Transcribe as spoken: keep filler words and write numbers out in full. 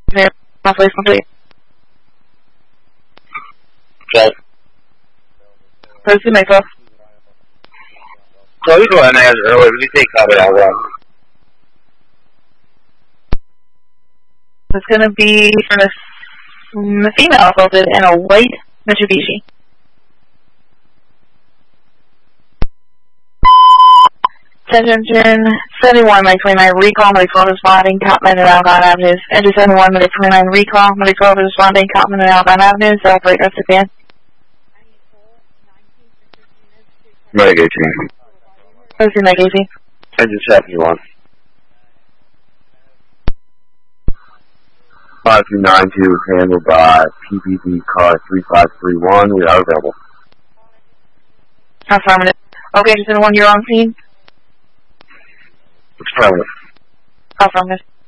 There, roughly complete. Okay. Proceed myself. So we go ahead and answer earlier. We take cover that one. It's going to be for the female assaulted in a white Mitsubishi. Engine seventy-one, Mike twenty-nine, recall, Mike twelve responding, Copman and Algon Avenues. Engine seventy-one, Mike twenty-nine, recall, Mike twelve responding, Copman and Algon Avenues. Operate rest of the van. Mike eighteen. Proceed, Mike eighteen. Engine seventy-one. five two nine two handled by P P D car three five three one. We are available. Affirmative. Okay, just in one, you're on scene. Affirmative. Affirmative.